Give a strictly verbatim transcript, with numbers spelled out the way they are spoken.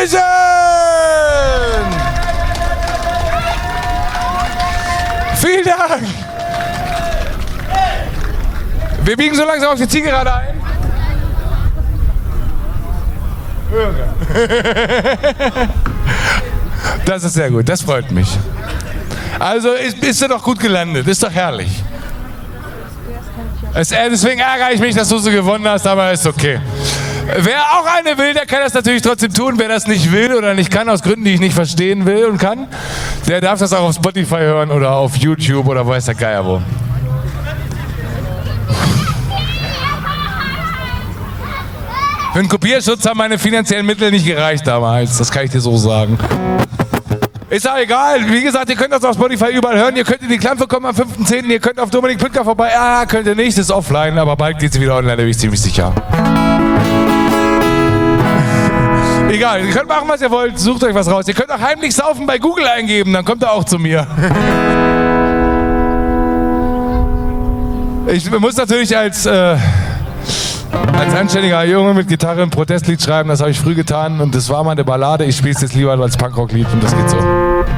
Dankeschön! Vielen Dank! Wir biegen so langsam auf die Zielgerade ein. Das ist sehr gut, das freut mich. Also ist, bist du doch gut gelandet, ist doch herrlich. Es, äh, deswegen ärgere ich mich, dass du so gewonnen hast, aber ist okay. Wer auch eine will, der kann das natürlich trotzdem tun. Wer das nicht will oder nicht kann, aus Gründen, die ich nicht verstehen will und kann, der darf das auch auf Spotify hören oder auf YouTube oder weiß der Geier wo. Für den Kopierschutz haben meine finanziellen Mittel nicht gereicht damals, das kann ich dir so sagen. Ist ja egal, wie gesagt, ihr könnt das auf Spotify überall hören, ihr könnt in die Klampfe kommen am fünften zehnten ihr könnt auf Dominik Püttger vorbei, ah, könnt ihr nicht, das ist offline, aber bald geht sie wieder online, da bin ich ziemlich sicher. Egal, ihr könnt machen, was ihr wollt, sucht euch was raus. Ihr könnt auch heimlich saufen bei Google eingeben, dann kommt er auch zu mir. Ich muss natürlich als, äh, als anständiger Junge mit Gitarre ein Protestlied schreiben, das habe ich früh getan und das war mal eine Ballade. Ich spiele es jetzt lieber als Punkrock-Lied und das geht so.